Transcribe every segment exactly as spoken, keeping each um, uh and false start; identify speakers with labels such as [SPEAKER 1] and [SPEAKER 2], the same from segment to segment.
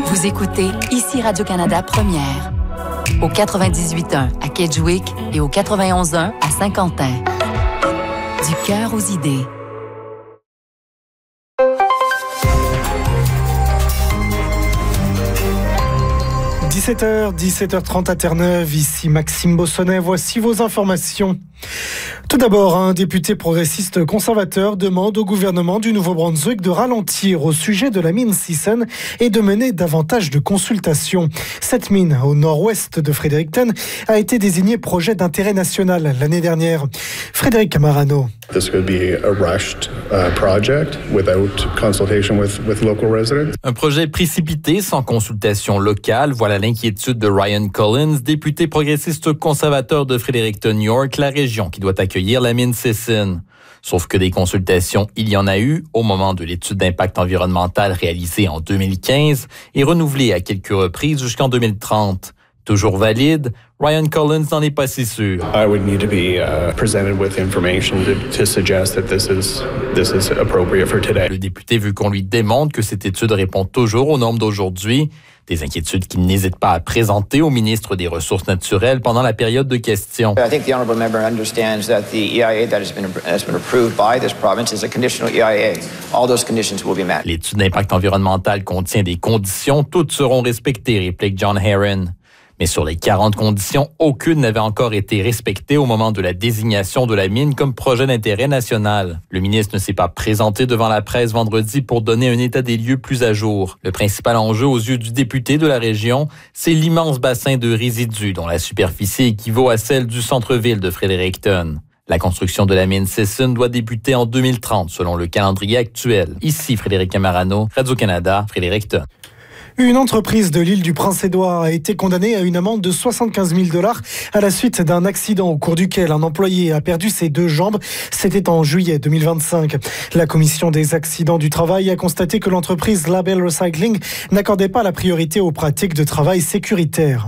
[SPEAKER 1] Vous écoutez ici Radio-Canada Première. Au quatre-vingt-dix-huit point un à Kedgewick et au quatre-vingt-onze point un à Saint-Quentin. Du cœur aux idées.
[SPEAKER 2] dix-sept heures, dix-sept heures trente à Terre-Neuve, ici Maxime Bossonnet, voici vos informations. Tout d'abord, un député progressiste conservateur demande au gouvernement du Nouveau-Brunswick de ralentir au sujet de la mine Sisson et de mener davantage de consultations. Cette mine, au nord-ouest de Fredericton, a été désignée projet d'intérêt national l'année dernière. Frédéric Camarano.
[SPEAKER 3] This could be a rushed uh, project without consultation with, with local residents.
[SPEAKER 4] Un projet précipité sans consultation locale, voilà l'inquiétude de Ryan Collins, député progressiste conservateur de Fredericton York, la région qui doit accueillir la mine Sisson. Sauf que des consultations, il y en a eu au moment de l'étude d'impact environnemental réalisée en deux mille quinze et renouvelée à quelques reprises jusqu'en deux mille trente. Toujours valide, Ryan Collins n'en est pas si sûr.
[SPEAKER 3] I would need to be uh, presented with information to, to suggest that this is this is appropriate for today.
[SPEAKER 4] Le député veut qu'on lui démontre que cette étude répond toujours aux normes d'aujourd'hui. Des inquiétudes qu'il n'hésite pas à présenter au ministre des Ressources naturelles pendant la période de questions.
[SPEAKER 5] I think the honourable member understands that the E I A that has been, has been approved by this province is a conditional E I A. All those conditions will be met.
[SPEAKER 4] L'étude d'impact environnemental contient des conditions, toutes seront respectées, réplique John Herron. Mais sur les quarante conditions, aucune n'avait encore été respectée au moment de la désignation de la mine comme projet d'intérêt national. Le ministre ne s'est pas présenté devant la presse vendredi pour donner un état des lieux plus à jour. Le principal enjeu aux yeux du député de la région, c'est l'immense bassin de résidus dont la superficie équivaut à celle du centre-ville de Fredericton. La construction de la mine Sisson doit débuter en deux mille trente selon le calendrier actuel. Ici Frédéric Camarano, Radio-Canada, Fredericton.
[SPEAKER 2] Une entreprise de l'île du Prince-Édouard a été condamnée à une amende de soixante-quinze mille dollars à la suite d'un accident au cours duquel un employé a perdu ses deux jambes. C'était en juillet deux mille vingt-cinq. La commission des accidents du travail a constaté que l'entreprise Label Recycling n'accordait pas la priorité aux pratiques de travail sécuritaires.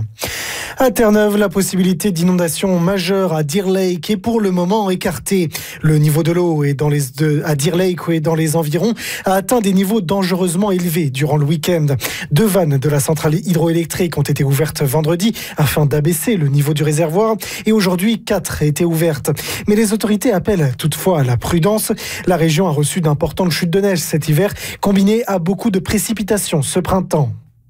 [SPEAKER 2] À Terre-Neuve, la possibilité d'inondation majeure à Deer Lake est pour le moment écartée. Le niveau de l'eau est dans les, de, à Deer Lake et dans les environs a atteint des niveaux dangereusement élevés durant le week-end. Deux vannes de la centrale hydroélectrique ont été ouvertes vendredi afin d'abaisser le niveau du réservoir et aujourd'hui, quatre étaient ouvertes. Mais les autorités appellent toutefois à la prudence. La région a reçu d'importantes chutes de neige cet hiver, combinées à beaucoup de précipitations ce printemps.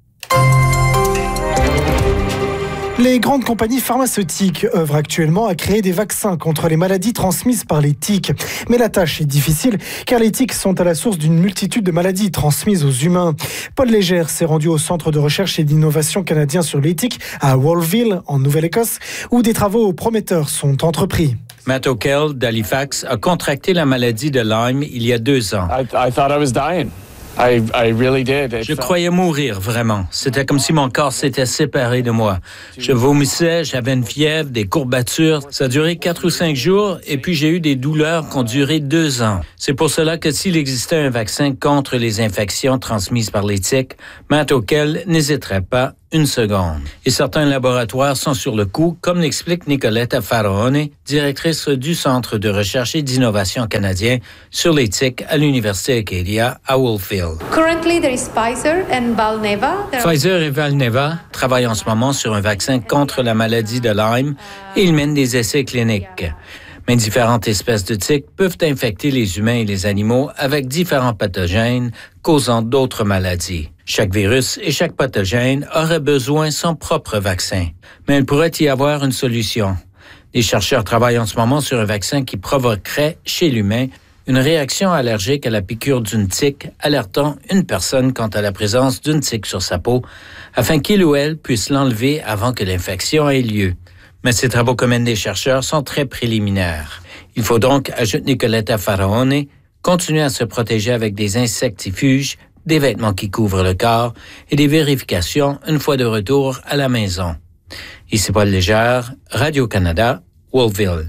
[SPEAKER 2] Les grandes compagnies pharmaceutiques œuvrent actuellement à créer des vaccins contre les maladies transmises par les tiques. Mais la tâche est difficile car les tiques sont à la source d'une multitude de maladies transmises aux humains. Paul Légère s'est rendu au Centre de recherche et d'innovation canadien sur les tiques à Wolfville, en Nouvelle-Écosse, où des travaux prometteurs sont entrepris.
[SPEAKER 6] Matt O'Kell d'Halifax a contracté la maladie de Lyme il y a deux ans.
[SPEAKER 7] I, I thought I was dying. I, I really did.
[SPEAKER 6] Je croyais mourir, vraiment. C'était comme si mon corps s'était séparé de moi. Je vomissais, j'avais une fièvre, des courbatures. Ça a duré quatre ou cinq jours et puis j'ai eu des douleurs qui ont duré deux ans. C'est pour cela que s'il existait un vaccin contre les infections transmises par les tiques, Matt O'Kell n'hésiterait pas une seconde. Et certains laboratoires sont sur le coup, comme l'explique Nicoletta Faraone, directrice du Centre de recherche et d'innovation canadien sur les tiques à l'Université Acadia à Wolfville.
[SPEAKER 8] Currently, there is Pfizer and Valneva.
[SPEAKER 6] Pfizer et Valneva travaillent en ce moment sur un vaccin contre la maladie de Lyme et ils mènent des essais cliniques. Mais différentes espèces de tiques peuvent infecter les humains et les animaux avec différents pathogènes causant d'autres maladies. Chaque virus et chaque pathogène aurait besoin de son propre vaccin. Mais il pourrait y avoir une solution. Les chercheurs travaillent en ce moment sur un vaccin qui provoquerait chez l'humain une réaction allergique à la piqûre d'une tique, alertant une personne quant à la présence d'une tique sur sa peau, afin qu'il ou elle puisse l'enlever avant que l'infection ait lieu. Mais ces travaux que mènent les chercheurs sont très préliminaires. Il faut donc, ajoute Nicoletta Faraone, continuer à se protéger avec des insectifuges, des vêtements qui couvrent le corps et des vérifications une fois de retour à la maison. Ici Paul Légère, Radio-Canada, Wolfville.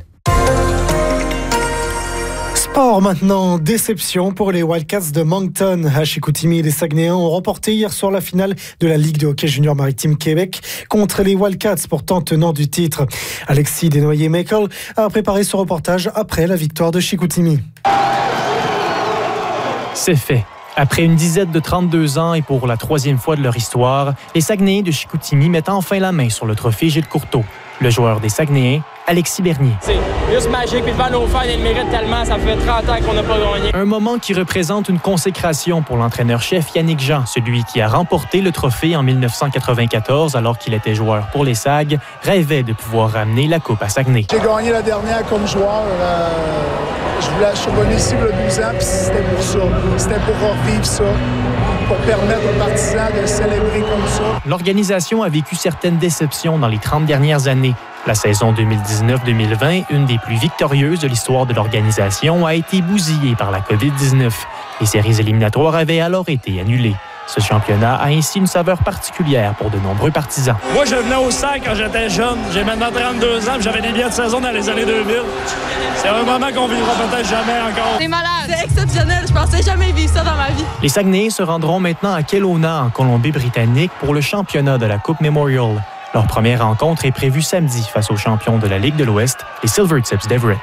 [SPEAKER 2] Sport maintenant, déception pour les Wildcats de Moncton. À Chicoutimi, les Saguenayens ont remporté hier soir la finale de la Ligue de hockey junior maritime Québec contre les Wildcats, pourtant tenants du titre. Alexis Desnoyers-Michael a préparé ce reportage après la victoire de Chicoutimi.
[SPEAKER 9] C'est fait. Après une dizaine de trente-deux ans et pour la troisième fois de leur histoire, les Saguenayens de Chicoutimi mettent enfin la main sur le trophée Gilles Courteau. Le joueur des Saguenayens, Alexis Bernier.
[SPEAKER 10] C'est juste magique, puis devant nos fans, ils le méritent tellement, ça fait trente ans qu'on n'a pas gagné.
[SPEAKER 9] Un moment qui représente une consécration pour l'entraîneur-chef Yannick Jean, celui qui a remporté le trophée en dix-neuf cent quatre-vingt-quatorze alors qu'il était joueur pour les Sags, rêvait de pouvoir ramener la coupe à Saguenay.
[SPEAKER 11] J'ai gagné la dernière comme joueur. Euh, je, voulais, je suis revenu ici il y a douze ans, puis c'était pour ça. C'était pour revivre ça, pour permettre aux partisans de célébrer comme ça.
[SPEAKER 9] L'organisation a vécu certaines déceptions dans les trente dernières années. La saison deux mille dix-neuf deux mille vingt, une des plus victorieuses de l'histoire de l'organisation, a été bousillée par la covid dix-neuf. Les séries éliminatoires avaient alors été annulées. Ce championnat a ainsi une saveur particulière pour de nombreux partisans.
[SPEAKER 12] Moi, je venais au S A C quand j'étais jeune. J'ai maintenant trente-deux ans et j'avais des billets de saison dans les années deux mille. C'est un moment qu'on vivra peut-être jamais encore.
[SPEAKER 13] C'est malade. C'est exceptionnel. Je pensais jamais vivre ça dans ma vie.
[SPEAKER 9] Les Saguenayens se rendront maintenant à Kelowna, en Colombie-Britannique, pour le championnat de la Coupe Memorial. Leur première rencontre est prévue samedi face aux champions de la Ligue de l'Ouest, les Silvertips d'Everett.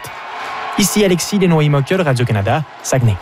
[SPEAKER 9] Ici Alexis Desnoyers-Moqueur, Radio-Canada, Saguenay.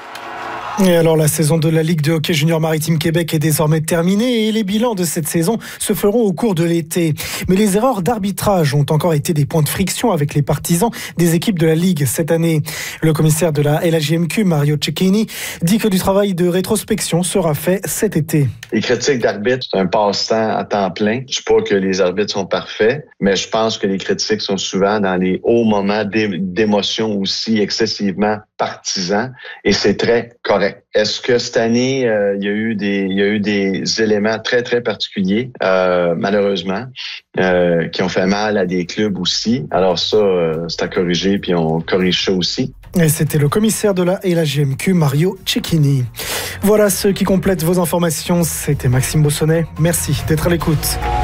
[SPEAKER 2] Et alors, la saison de la Ligue de hockey junior maritime Québec est désormais terminée et les bilans de cette saison se feront au cours de l'été. Mais les erreurs d'arbitrage ont encore été des points de friction avec les partisans des équipes de la Ligue cette année. Le commissaire de la L H J M Q, Mario Cecchini, dit que du travail de rétrospection sera fait cet été.
[SPEAKER 14] Les critiques d'arbitres, c'est un passe-temps à temps plein. Je ne dis pas que les arbitres sont parfaits, mais je pense que les critiques sont souvent dans les hauts moments d'émotion aussi excessivement partisans et c'est très correct. Est-ce que cette année, euh, il y a eu des, il y a eu des éléments très, très particuliers, euh, malheureusement, euh, qui ont fait mal à des clubs aussi. Alors ça, euh, c'est à corriger, puis on corrige ça aussi.
[SPEAKER 2] Et c'était le commissaire de la L H J M Q, Mario Cecchini. Voilà ce qui complète vos informations. C'était Maxime Bossonnet. Merci d'être à l'écoute.